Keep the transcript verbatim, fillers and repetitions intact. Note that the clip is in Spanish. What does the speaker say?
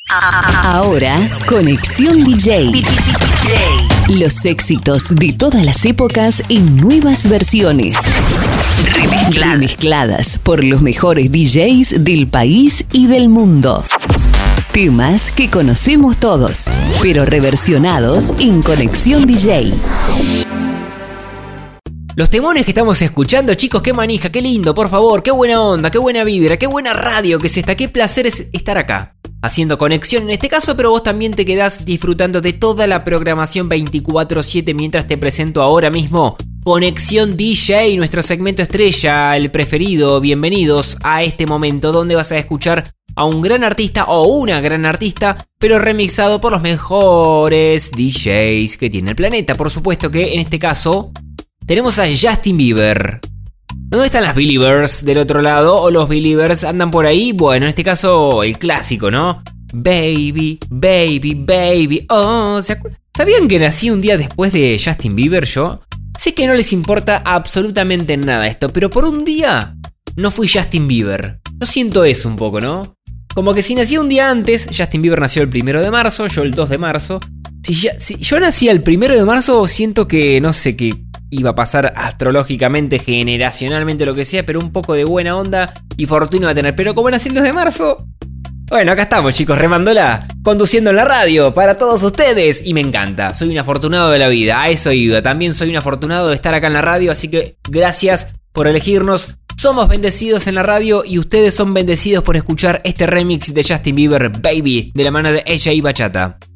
Ahora, Conexión D J. Los éxitos de todas las épocas en nuevas versiones. Remezcladas. Remezcladas por los mejores D Js del país y del mundo. Temas que conocemos todos, pero reversionados en Conexión D J. Los temones que estamos escuchando, chicos, qué manija, qué lindo, por favor, qué buena onda, qué buena vibra, qué buena radio que es esta, qué placer es estar acá, haciendo conexión en este caso, pero vos también te quedás disfrutando de toda la programación veinticuatro siete mientras te presento ahora mismo Conexión D J, nuestro segmento estrella, el preferido. Bienvenidos a este momento donde vas a escuchar a un gran artista o una gran artista, pero remixado por los mejores D Js que tiene el planeta. Por supuesto que en este caso tenemos a Justin Bieber. ¿Dónde están las Believers del otro lado? ¿O los Believers andan por ahí? Bueno, en este caso el clásico, ¿no? Baby, baby, baby, oh. ¿Sabían que nací un día después de Justin Bieber yo? Sé que no les importa absolutamente nada esto, pero por un día no fui Justin Bieber. Yo siento eso un poco, ¿no? Como que si nací un día antes, Justin Bieber nació el primero de marzo, yo el dos de marzo. Si, ya, si yo nací el primero de marzo, siento que, no sé, que iba a pasar astrológicamente, generacionalmente, lo que sea, pero un poco de buena onda y fortuna iba a tener. Pero como nací el dos de marzo... Bueno, acá estamos, chicos, remándola, conduciendo en la radio para todos ustedes. Y me encanta, soy un afortunado de la vida, a eso iba. También soy un afortunado de estar acá en la radio, así que gracias por elegirnos. Somos bendecidos en la radio y ustedes son bendecidos por escuchar este remix de Justin Bieber, Baby, de la mano de Ella y Bachata.